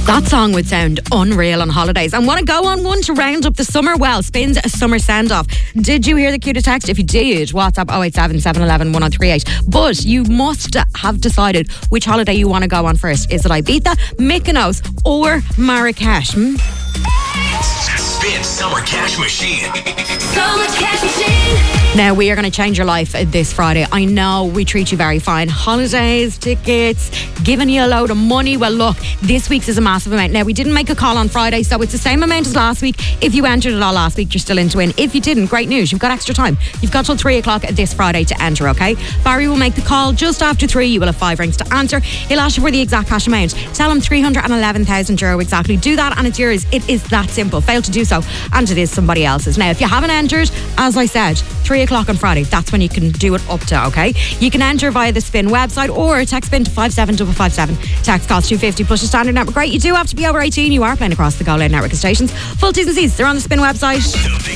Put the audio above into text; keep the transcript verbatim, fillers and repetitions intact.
That song would sound unreal on holidays. And want to go on one to round up the summer? Well, Spins a summer send-off. Did you hear the cue to text? If you did, WhatsApp oh eight seven, seven one one, one oh three eight. But you must have decided which holiday you want to go on first. Is it Ibiza, Mykonos or Marrakesh? Hmm? Spin Summer Cash Machine. Summer Cash Machine. Now, we are going to change your life this Friday. I know we treat you very fine. Holidays, tickets, giving you a load of money. Well, look, this week's is a massive amount. Now, we didn't make a call on Friday, so it's the same amount as last week. If you entered it all last week, you're still in to win. If you didn't, great news. You've got extra time. You've got till three o'clock this Friday to enter, okay? Barry will make the call just after three. You will have five rings to answer. He'll ask you for the exact cash amount. Tell him three hundred eleven thousand euro exactly. Do that and it's yours. It is that simple. Fail to do so and it is somebody else's. Now, if you haven't entered, as I said, three o'clock on Friday, that's when you can do it up to, okay? You can enter via the Spin website or text Spin to five seven five five seven. Text costs two fifty plus your standard network rate. You do have to be over eighteen. You are playing across the Go Loud network of stations. Full T's and C's, they're on the Spin website. The